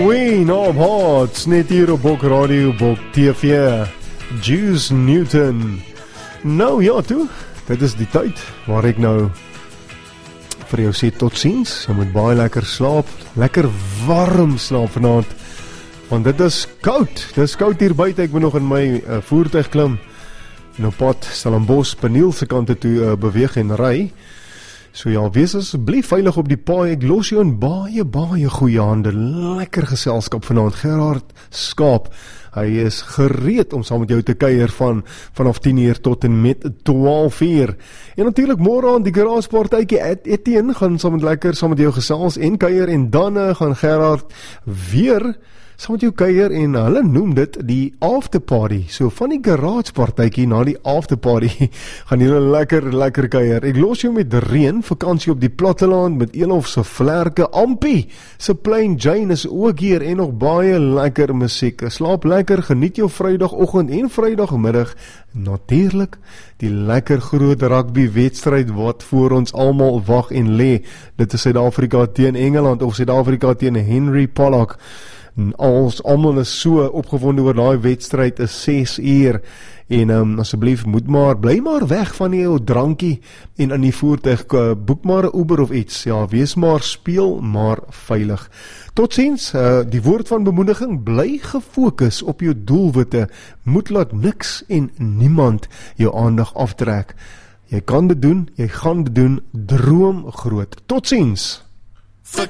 Ween op Hearts, net hier op Bok Radio, Bok TV, Juice Newton. Nou ja toe, dit is die tyd waar ek nou vir jou sê tot ziens. Jy moet baie lekker slaap, lekker warm slaap vanaand, want dit is koud hier buiten. Ek moet nog in my voertuig klim en op pad Stellenbosch, Peniel se kante toe beweeg en ry. So ja, wees asseblief veilig op die paai. Ek los jou in baie goeie hande. Lekker geselskap vanaand. Gerard Skaap, hy is gereed om saam met jou te kuier vanaf 10 uur tot en met 12 uur. En natuurlik môre aan die garagepartytjie Etienne gaan saam met jou gesels en kuier, en dan gaan Gerard weer saam met jou kuier, en hulle noem dit die afterparty. So van die garagepartytjie na die afterparty gaan julle lekker kuier. Ek los jou met reën, vakansie op die platteland met Elof se vlerke. Ampie se Plain Jane is ook hier, en nog baie lekker musiek. Slaap lekker, geniet jou Vrydagoggend en Vrydagmiddag. Natuurlik die lekker groot rugby wedstryd wat voor ons almal wag en lê. Dit is Suid-Afrika teen Engeland of Suid-Afrika teen Henry Pollock. Almal is so opgewonde oor daai wedstryd, is 6 uur, en asseblief bly maar weg van jou drankie en in die voertuig, boek maar 'n Uber of iets. Ja, wees maar, speel maar veilig. Totsiens, die woord van bemoediging, bly gefokus op jou doelwitte, moet laat niks en niemand jou aandag aftrek. Jy kan dit doen, jy gaan dit doen, droom groot. Totsiens.